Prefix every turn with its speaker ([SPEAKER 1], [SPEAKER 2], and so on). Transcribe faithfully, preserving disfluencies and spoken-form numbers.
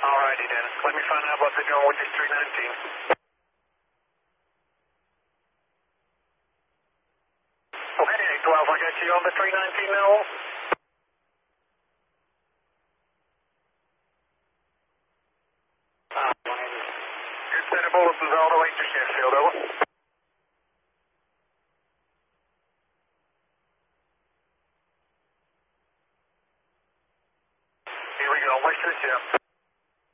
[SPEAKER 1] Alrighty then. Let me find out what they're doing with this three nineteen. Okay, eight twelve, I got you on the three nineteen now. Uh, Good set of bulletins all the way to Sheffield, over. Here we go, west of the ship.